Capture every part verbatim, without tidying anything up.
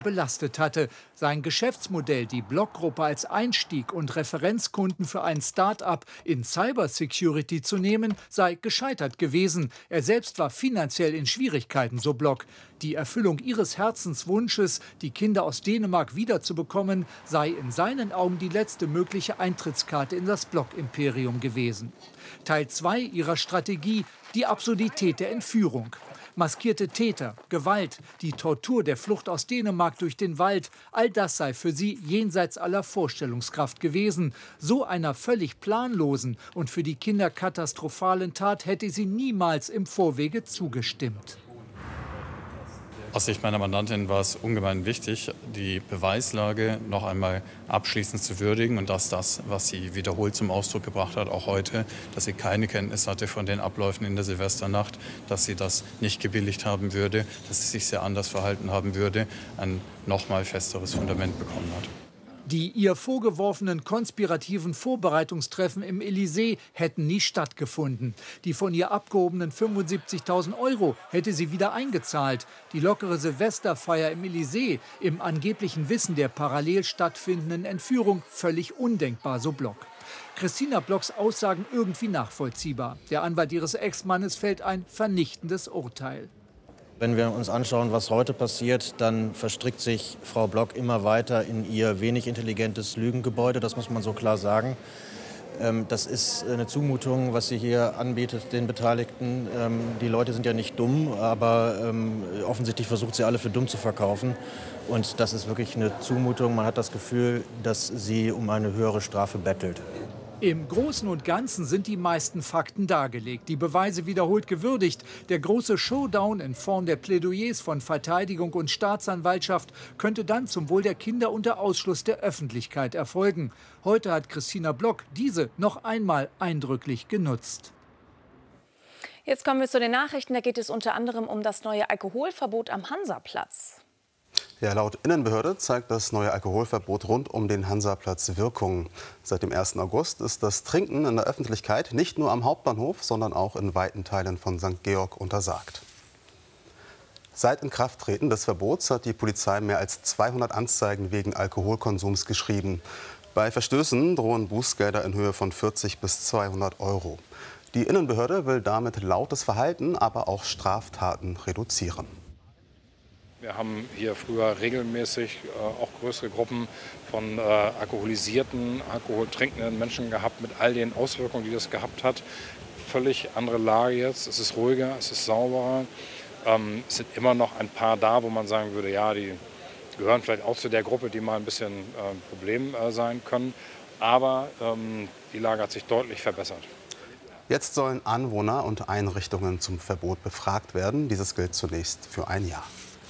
belastet hatte. Sein Geschäftsmodell, die Block-Gruppe als Einstieg und Referenzkunden für ein Start-up in Cybersecurity zu nehmen, sei gescheitert gewesen. Er selbst war finanziell in Schwierigkeiten, so Block. Die Erfüllung ihres Herzenswunsches, die Kinder aus Dänemark wiederzubekommen, sei in seinen Augen die letzte mögliche Eintrittskarte in das Block-Imperium gewesen. Teil zwei ihrer Strategie: die Absurdität der Entführung. Maskierte Täter, Gewalt, die Tortur der Flucht aus Dänemark durch den Wald, all das sei für sie jenseits aller Vorstellungskraft gewesen. So einer völlig planlosen und für die Kinder katastrophalen Tat hätte sie niemals im Vorwege zugestimmt. Aus Sicht meiner Mandantin war es ungemein wichtig, die Beweislage noch einmal abschließend zu würdigen und dass das, was sie wiederholt zum Ausdruck gebracht hat, auch heute, dass sie keine Kenntnis hatte von den Abläufen in der Silvesternacht, dass sie das nicht gebilligt haben würde, dass sie sich sehr anders verhalten haben würde, ein noch mal festeres Fundament bekommen hat. Die ihr vorgeworfenen konspirativen Vorbereitungstreffen im Élysée hätten nie stattgefunden. Die von ihr abgehobenen fünfundsiebzigtausend Euro hätte sie wieder eingezahlt. Die lockere Silvesterfeier im Élysée, im angeblichen Wissen der parallel stattfindenden Entführung, völlig undenkbar, so Block. Christina Blocks Aussagen irgendwie nachvollziehbar. Der Anwalt ihres Ex-Mannes fällt ein vernichtendes Urteil. Wenn wir uns anschauen, was heute passiert, dann verstrickt sich Frau Block immer weiter in ihr wenig intelligentes Lügengebäude. Das muss man so klar sagen. Das ist eine Zumutung, was sie hier anbietet den Beteiligten. Die Leute sind ja nicht dumm, aber offensichtlich versucht sie alle für dumm zu verkaufen. Und das ist wirklich eine Zumutung. Man hat das Gefühl, dass sie um eine höhere Strafe bettelt. Im Großen und Ganzen sind die meisten Fakten dargelegt, die Beweise wiederholt gewürdigt. Der große Showdown in Form der Plädoyers von Verteidigung und Staatsanwaltschaft könnte dann zum Wohl der Kinder unter Ausschluss der Öffentlichkeit erfolgen. Heute hat Christina Block diese noch einmal eindrücklich genutzt. Jetzt kommen wir zu den Nachrichten. Da geht es unter anderem um das neue Alkoholverbot am Hansaplatz. Ja, laut Innenbehörde zeigt das neue Alkoholverbot rund um den Hansaplatz Wirkung. Seit dem ersten August ist das Trinken in der Öffentlichkeit nicht nur am Hauptbahnhof, sondern auch in weiten Teilen von Sankt Georg untersagt. Seit Inkrafttreten des Verbots hat die Polizei mehr als zweihundert Anzeigen wegen Alkoholkonsums geschrieben. Bei Verstößen drohen Bußgelder in Höhe von vierzig bis zweihundert Euro. Die Innenbehörde will damit lautes Verhalten, aber auch Straftaten reduzieren. Wir haben hier früher regelmäßig äh, auch größere Gruppen von äh, alkoholisierten, alkoholtrinkenden Menschen gehabt, mit all den Auswirkungen, die das gehabt hat. Völlig andere Lage jetzt. Es ist ruhiger, es ist sauberer. Ähm, es sind immer noch ein paar da, wo man sagen würde, ja, die gehören vielleicht auch zu der Gruppe, die mal ein bisschen äh, ein Problem äh, sein können. Aber ähm, die Lage hat sich deutlich verbessert. Jetzt sollen Anwohner und Einrichtungen zum Verbot befragt werden. Dieses gilt zunächst für ein Jahr.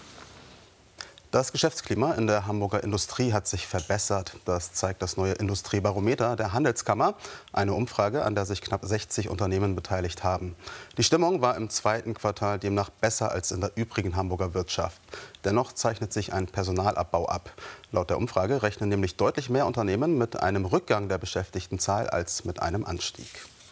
Das Geschäftsklima in der Hamburger Industrie hat sich verbessert. Das zeigt das neue Industriebarometer der Handelskammer, eine Umfrage, an der sich knapp sechzig Unternehmen beteiligt haben. Die Stimmung war im zweiten Quartal demnach besser als in der übrigen Hamburger Wirtschaft. Dennoch zeichnet sich ein Personalabbau ab. Laut der Umfrage rechnen nämlich deutlich mehr Unternehmen mit einem Rückgang der Beschäftigtenzahl als mit einem Anstieg.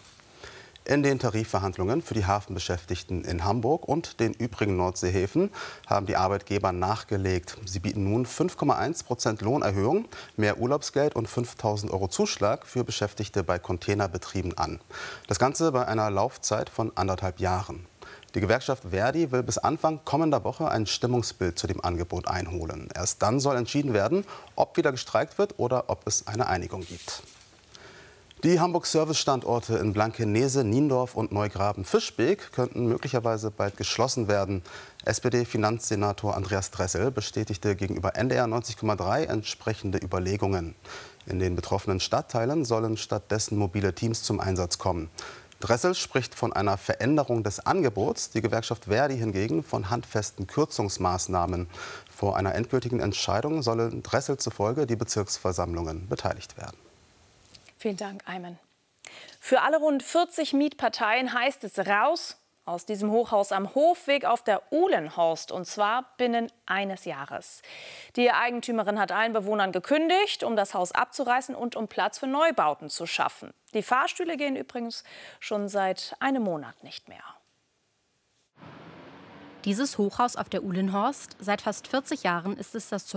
In den Tarifverhandlungen für die Hafenbeschäftigten in Hamburg und den übrigen Nordseehäfen haben die Arbeitgeber nachgelegt. Sie bieten nun fünf Komma eins Prozent Lohnerhöhung, mehr Urlaubsgeld und fünftausend Euro Zuschlag für Beschäftigte bei Containerbetrieben an. Das Ganze bei einer Laufzeit von anderthalb Jahren. Die Gewerkschaft Verdi will bis Anfang kommender Woche ein Stimmungsbild zu dem Angebot einholen. Erst dann soll entschieden werden, ob wieder gestreikt wird oder ob es eine Einigung gibt. Die Hamburg-Service-Standorte in Blankenese, Niendorf und Neugraben-Fischbeek könnten möglicherweise bald geschlossen werden. S P D-Finanzsenator Andreas Dressel bestätigte gegenüber N D R neunzig Komma drei entsprechende Überlegungen. In den betroffenen Stadtteilen sollen stattdessen mobile Teams zum Einsatz kommen. Dressel spricht von einer Veränderung des Angebots, die Gewerkschaft Verdi hingegen von handfesten Kürzungsmaßnahmen. Vor einer endgültigen Entscheidung sollen Dressel zufolge die Bezirksversammlungen beteiligt werden. Vielen Dank, Ayman. Für alle rund vierzig Mietparteien heißt es raus aus diesem Hochhaus am Hofweg auf der Uhlenhorst, und zwar binnen eines Jahres. Die Eigentümerin hat allen Bewohnern gekündigt, um das Haus abzureißen und um Platz für Neubauten zu schaffen. Die Fahrstühle gehen übrigens schon seit einem Monat nicht mehr. Dieses Hochhaus auf der Uhlenhorst, seit fast vierzig Jahren ist es das